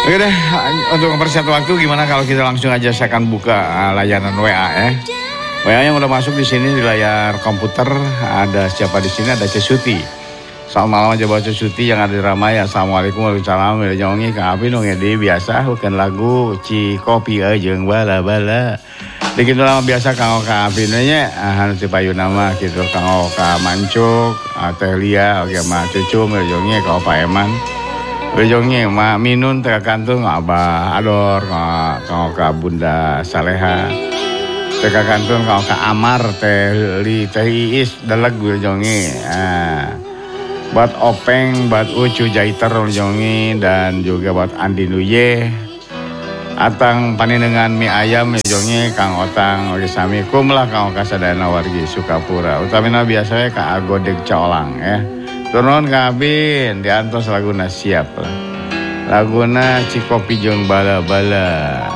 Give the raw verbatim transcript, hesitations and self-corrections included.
Oke deh, untuk mempersingkat waktu gimana kalau kita langsung aja saya akan buka uh, layanan W A ya. W A yang udah masuk di sini di layar komputer, ada siapa di sini, ada Cesuti. Selamat malam aja buat Cesuti yang ada di Ramai. Assalamualaikum warahmatullahi wabarakatuh. Jongi Kang Abi dong ya di biasa bukan lagu Ci Kopi aja bala-bala. Begitu lama biasa Kang Oka Abi nya anu ti payu nama gitu Kang Oka Mancuk, Teh Lia, oke mah Cucu Jongi ka Pak Eman. Bejongnya mak minun teka kantung Abah Ador kau ka Bunda Saleha teka kantung kau ka Amar teh Li teh Iis dalag bejongnya ah. Buat Openg buat Ucu Jaiter bejongnya dan juga buat Andi Nuye atang paninengan mie ayam bejongnya Kang Otang oke sami kum lah kau ka sadayana wargi Sukapura utamina biasanya ka Agodeg Colang ya. Turun kabin diantos laguna siap lah. Laguna Cikopi jeung bala-bala.